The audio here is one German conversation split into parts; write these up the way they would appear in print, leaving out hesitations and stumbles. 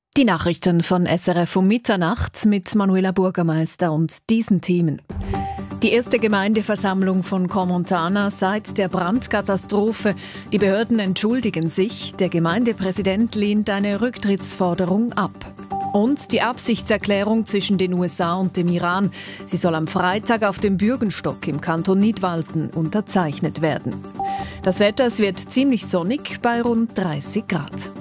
Die Nachrichten von SRF um Mitternacht mit Manuela Burgermeister und diesen Themen. Die erste Gemeindeversammlung von Crans-Montana seit der Brandkatastrophe. Die Behörden entschuldigen sich. Der Gemeindepräsident lehnt eine Rücktrittsforderung ab. Und die Absichtserklärung zwischen den USA und dem Iran. Sie soll am Freitag auf dem Bürgenstock im Kanton Nidwalden unterzeichnet werden. Das Wetter, es wird ziemlich sonnig bei rund 30 Grad.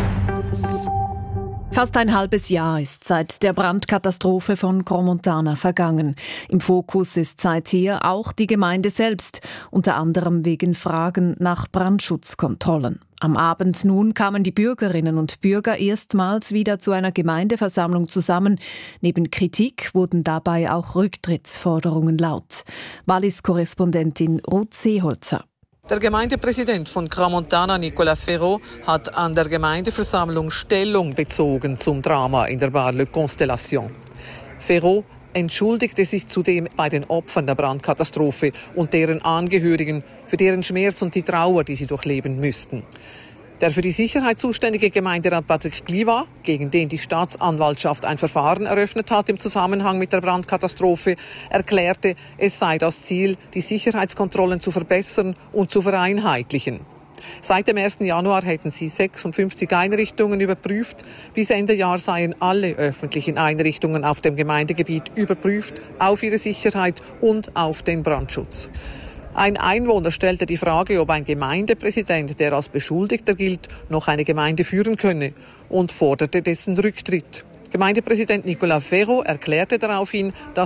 Fast ein halbes Jahr ist seit der Brandkatastrophe von Crans-Montana vergangen. Im Fokus ist seither auch die Gemeinde selbst, unter anderem wegen Fragen nach Brandschutzkontrollen. Am Abend nun kamen die Bürgerinnen und Bürger erstmals wieder zu einer Gemeindeversammlung zusammen. Neben Kritik wurden dabei auch Rücktrittsforderungen laut. Wallis-Korrespondentin Ruth Seeholzer. Der Gemeindepräsident von Crans-Montana, Nicolas Ferraud, hat an der Gemeindeversammlung Stellung bezogen zum Drama in der Bar Le Constellation. Ferraud entschuldigte sich zudem bei den Opfern der Brandkatastrophe und deren Angehörigen für deren Schmerz und die Trauer, die sie durchleben müssten. Der für die Sicherheit zuständige Gemeinderat Patrick Gliva, gegen den die Staatsanwaltschaft ein Verfahren eröffnet hat im Zusammenhang mit der Brandkatastrophe, erklärte, es sei das Ziel, die Sicherheitskontrollen zu verbessern und zu vereinheitlichen. Seit dem 1. Januar hätten sie 56 Einrichtungen überprüft. Bis Ende Jahr seien alle öffentlichen Einrichtungen auf dem Gemeindegebiet überprüft auf ihre Sicherheit und auf den Brandschutz. Ein Einwohner stellte die Frage, ob ein Gemeindepräsident, der als Beschuldigter gilt, noch eine Gemeinde führen könne und forderte dessen Rücktritt. Gemeindepräsident Nicolas Ferraud erklärte daraufhin, dass